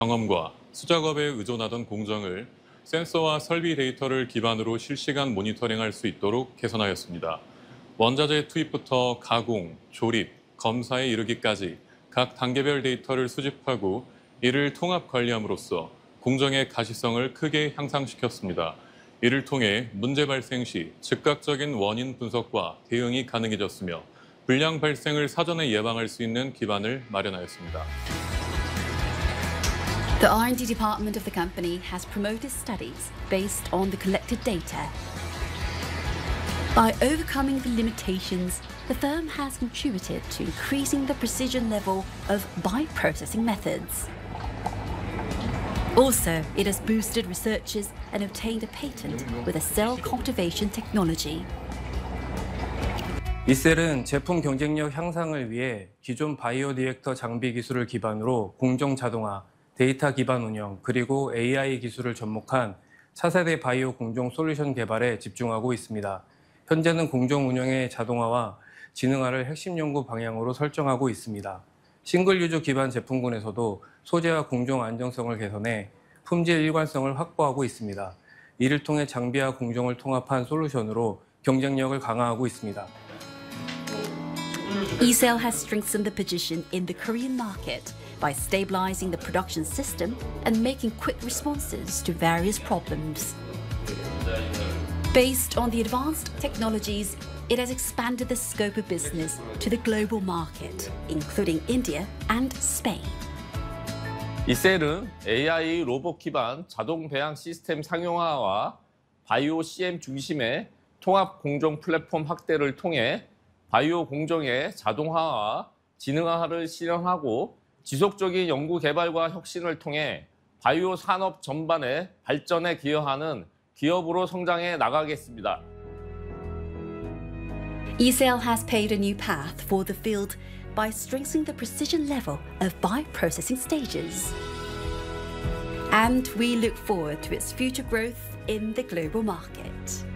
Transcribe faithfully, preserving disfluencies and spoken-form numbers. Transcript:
경험과 수작업에 의존하던 공정을 센서와 설비 데이터를 기반으로 실시간 모니터링할 수 있도록 개선하였습니다. 원자재 투입부터 가공, 조립, 검사에 이르기까지 각 단계별 데이터를 수집하고 이를 통합 관리함으로써 공정의 가시성을 크게 향상시켰습니다. 이를 통해 문제 발생 시 즉각적인 원인 분석과 대응이 가능해졌으며 불량 발생을 사전에 예방할 수 있는 기반을 마련하였습니다. The R and D department of the company has promoted studies based on the collected data. By overcoming the limitations, the firm has contributed to increasing the precision level of bioprocessing methods. Also, it has boosted researches and obtained a patent with a cell cultivation technology. 이셀은 제품 경쟁력 향상을 위해 기존 바이오 리액터 장비 기술을 기반으로 공정 자동화, 데이터 기반 운영, 그리고 에이아이 기술을 접목한 차세대 바이오 공정 솔루션 개발에 집중하고 있습니다. 현재는 공정 운영의 자동화와 지능화를 핵심 연구 방향으로 설정하고 있습니다. 싱글 유저 기반 제품군에서도 소재와 공정 안정성을 개선해 품질 일관성을 확보하고 있습니다. 이를 통해 장비와 공정을 통합한 솔루션으로 경쟁력을 강화하고 있습니다. eCell has strengthened the position in the Korean market by stabilizing the production system and making quick responses to various problems. Based on the advanced technologies, it has expanded the scope of business to the global market, including India and Spain. 이셀은 에이아이 로봇 기반 자동 배양 시스템 상용화와 바이오 씨엠 중심의 통합 공정 플랫폼 확대를 통해 바이오 공정의 자동화와 지능화를 실현하고 지속적인 연구 개발과 혁신을 통해 바이오 산업 전반의 발전에 기여하는 기업으로 성장해 나가겠습니다. eCell has paved a new path for the field by strengthening the precision level of bioprocessing stages. And we look forward to its future growth in the global market.